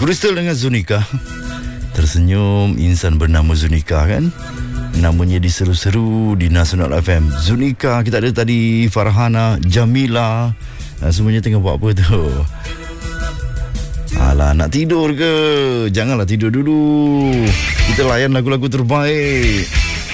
Crystal dengan Zunika. Tersenyum insan bernama Zunika kan. Namanya diseru-seru di Nasional FM. Zunika, kita ada tadi Farhana, Jamila. Semuanya tengah buat apa tu? Alah, nak tidur ke? Janganlah tidur dulu. Kita layan lagu-lagu terbaik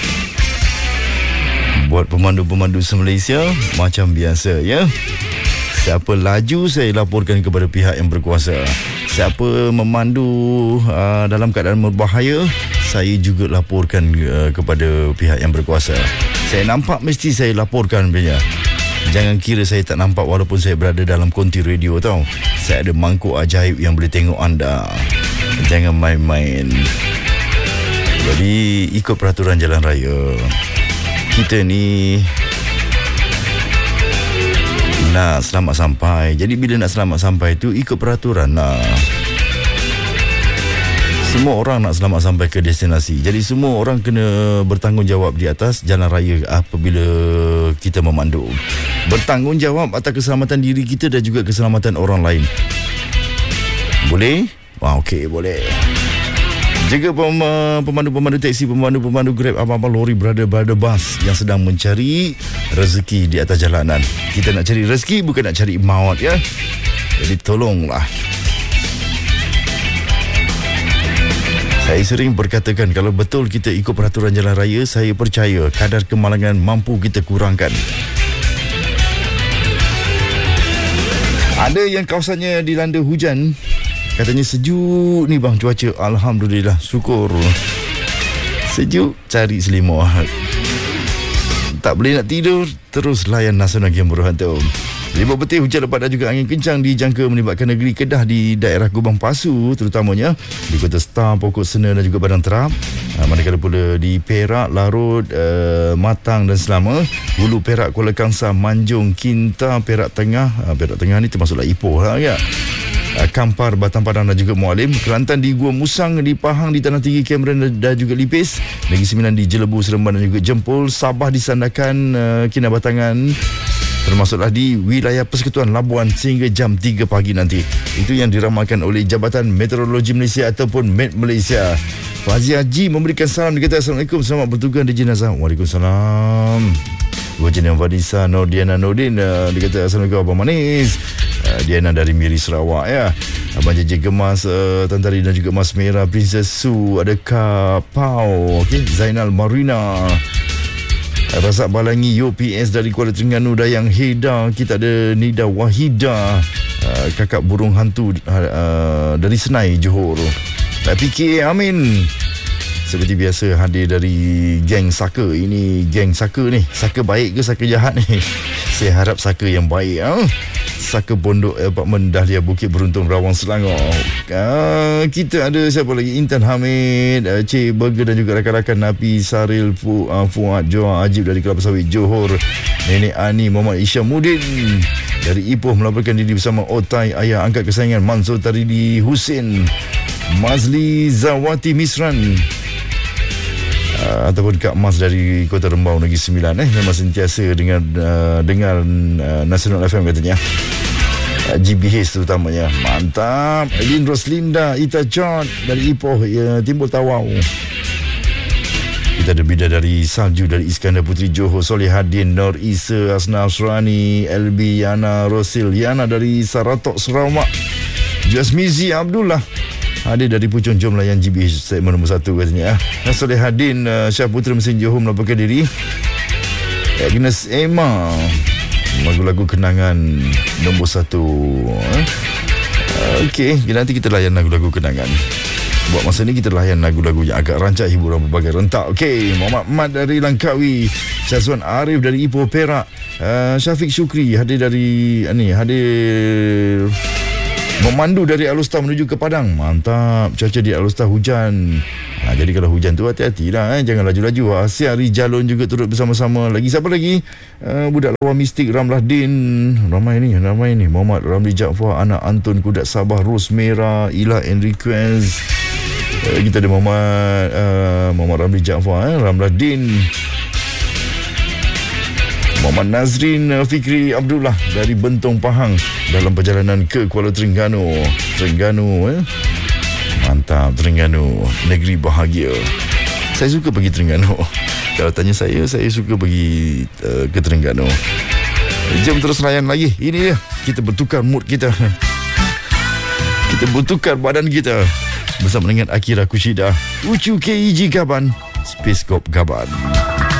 buat pemandu-pemandu se-Malaysia macam biasa ya. Siapa laju saya laporkan kepada pihak yang berkuasa. Siapa memandu dalam keadaan berbahaya, saya juga laporkan kepada pihak yang berkuasa. Saya nampak mesti saya laporkan punya. Jangan kira saya tak nampak walaupun saya berada dalam konti radio tau. Saya ada mangkuk ajaib yang boleh tengok anda. Jangan main-main. Jadi ikut peraturan jalan raya. Kita ni nak selamat sampai. Jadi bila nak selamat sampai tu ikut peraturan lah. Semua orang nak selamat sampai ke destinasi. Jadi semua orang kena bertanggungjawab di atas jalan raya apabila kita memandu. Bertanggungjawab atas keselamatan diri kita dan juga keselamatan orang lain. Boleh? Okey, boleh. Jaga pemandu-pemandu teksi, pemandu-pemandu Grab, abang-abang lori, brother bus yang sedang mencari rezeki di atas jalanan. Kita nak cari rezeki, bukan nak cari maut ya. Jadi tolonglah. Saya sering berkatakan kalau betul kita ikut peraturan jalan raya, saya percaya kadar kemalangan mampu kita kurangkan. Ada yang kawasannya dilanda hujan. Katanya sejuk ni bang cuaca. Alhamdulillah, syukur. Sejuk, cari selimut. Tak boleh nak tidur, terus layan Nasional Game Buruhan tu. Libur betul, hujan lebat dan juga angin kencang dijangka melibatkan negeri Kedah di daerah Gubang Pasu terutamanya di Kota Star, Pokok Sena dan juga Padang Terap. Manakala pula di Perak, Larut, Matang dan Selama, Hulu Perak, Kuala Kangsar, Manjung, Kinta, Perak Tengah. Perak Tengah ni termasuklah Ipoh lah ya. Kampar, Batang Padang dan juga Mualim, Kelantan di Gua Musang, di Pahang, di Tanah Tinggi, Cameron dan juga Lipis, Negeri Sembilan di Jelebu, Seremban dan juga Jempol, Sabah di Sandakan, Kinabatangan, termasuklah di wilayah Persekutuan Labuan sehingga jam 3 pagi nanti. Itu yang diramalkan oleh Jabatan Meteorologi Malaysia ataupun Met Malaysia. Fazi Haji memberikan salam, dia kata Assalamualaikum, selamat bertugas di jenazah. Waalaikumsalam. Wajah Vanessa Nordiana Nordin, dia kata Assalamualaikum Abang Manis. Diana dari Miri Sarawak ya. Abang JJ Gemas, Tantari dan juga Mas Merah, Princess Su, ada Kak Pau, okay. Zainal Marina, Razak Balangi, UPS dari Kuala Terengganu, Dayang Heda. Kita ada Nida Wahida, Kakak Burung Hantu dari Senai, Johor. Tak fikir, amin. Seperti biasa hadir dari geng Saka. Ini geng Saka ni. Saka baik ke Saka jahat ni? Saya harap Saka yang baik. Saka Pondok Apartmen Dahlia Bukit Beruntung, Rawang, Selangor. Kita ada siapa lagi? Intan Hamid, Cik Burger dan juga rakan-rakan Napi, Saril, Fuad, Joa, Ajib dari Kelapa Sawit, Johor. Nenek Ani, Muhammad Isyamuddin dari Ipoh melaporkan diri bersama Otai, ayah angkat kesayangan Mansur Taridi Husin, Mazli Zawati Misran, ataupun Kak Mas dari Kota Rembau, Negeri Sembilan. Memang sentiasa dengar Nasional FM katanya. GBH terutamanya. Mantap. Elin Roslinda, Ita Jod dari Ipoh, Timbul Tawau. Kita ada Bidadari Salju dari Iskandar Putri, Johor, Solihadin, Nur Isa, Asna Asrani, LB, Yana Rosil, Yana dari Saratok, Sarawak, Jasmizi Abdullah hadir dari Puchong. Jom layan GBH segmen nombor 1 katanya. Solihadin, Syah Putra Mesin Johor melaporkan diri. Agnes Emma, lagu-lagu kenangan nombor 1. Okey, nanti kita layan lagu-lagu kenangan. Buat masa ni kita layan lagu-lagu yang agak rancak, hiburan berbagai rentak. Okey, Muhammad Ahmad dari Langkawi, Syazwan Arif dari Ipoh Perak, Syafiq Syukri hadir dari hadir memandu dari Alustar menuju ke Padang. Mantap. Cuaca di Alustar hujan. Jadi kalau hujan tu hati-hatilah, jangan laju-laju. Asia Rijalon juga turut bersama-sama. Lagi siapa lagi? Budak lawan mistik Ramlah Din. Ramai ni. Muhammad Ramli Jaafar, anak Antun Kudat Sabah, Ros Merah, Ilah Enriquez. Kita ada Muhammad Ramli Jaafar, Ramlah Din, Muhammad Nazrin Fikri Abdullah dari Bentong Pahang dalam perjalanan ke Kuala Terengganu. Mantap, Terengganu, negeri bahagia. Saya suka pergi Terengganu. Kalau tanya saya suka pergi ke Terengganu. Jom terus layan lagi. Ini dia, kita bertukar mood kita. Kita bertukar badan kita bersama dengan Akira Kushida, Uchu KEG Gaban, Space Corp Gaban.